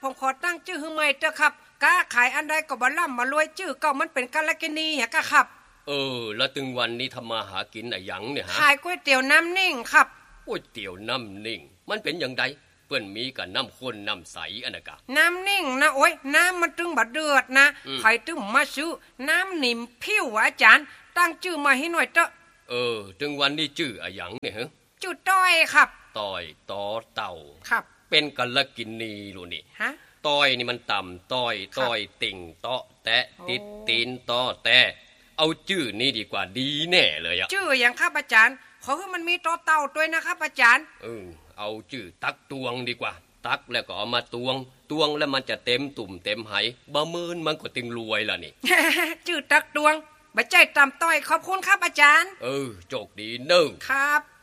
ผมขอตั้งชื่อให้ใหม่เถอะครับก้าขายอันใดก็บ่ล่ำมารวยชื่อเก่ามันเป็นกาลกินีฮะครับแล้วถึงวันนี้ทำมาหากินอะไรยังเนี่ยฮะขายก๋วยเตี๋ยวน้ำนิ่งครับก๋วยเตี๋ยวน้ำนิ่งมันเป็นอย่างไรเปิ้นมีกับน้ำข้นน้ำใสอันน่ะกะน้ำนิ่งนะโอ้ยน้ำมันตึงบะเดือดนะใครตึงมาซื้อน้ำนิ่มผิวอาจารย์ตั้งชื่อมาให้หน่อยเถอะถึงวันนี้ชื่ออะไรยังเนี่ยฮะชื่อต้อยครับต้อยต่อเต่าครับเป็นกาลกินีรู้นี่ฮะต้อยนี่มันต่ำต้อยติ่งเตาะแตะติดตีนต่อแต่เอาชื่อนี้ดีกว่าดีแน่เลยชื่ออย่างครับอาจารย์ขอให้มันมีต่อเต่าด้วยนะครับอาจารย์เอาชื่อตักตวงดีกว่าตักแล้วก็เอามาตวงแล้วมันจะเต็มตุ่มเต็มไหบะเมินมันก็ตึงรวยล่ะนี่ชื่อตักตวงบ่ใจตำต้อยขอบคุณครับอาจารย์โชคดีเนิ่งครับ